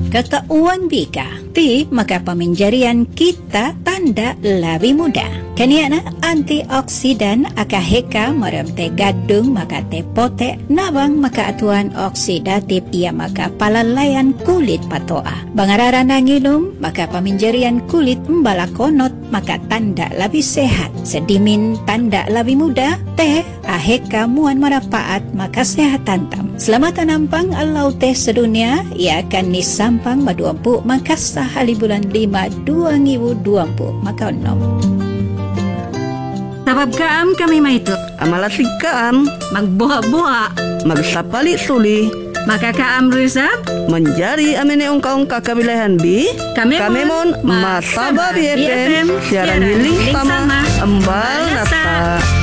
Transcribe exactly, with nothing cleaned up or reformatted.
kata uang bika. Ti maka peminjarian kita tanda lebih muda. Kaniana antioksidan aka heka merem te gadung maka te pote nabang maka atuan oksidatif ia maka palalayan kulit patoa. Bangarara nangilum maka peminjarian kulit mbalakonot maka tanda lebih sehat. Sedimin tanda lebih muda teh aheka muan marapaat maka sehatan tam. Selamat nampang alau teh sedunia ia akan nisampang maduampu maka sahali bulan lima dua ribu dua puluh maka nom. Sabab kaam kami maitot, Amalasig kaam, magbuha-buha, magsapali suli, maka kaam Rizab, menjari amene ongkaong kakabilahan bi, Kami mon mon masaba Masaba B F M, B F M, siaran siaran hiling hiling sama, sama, embal nasa. nasa.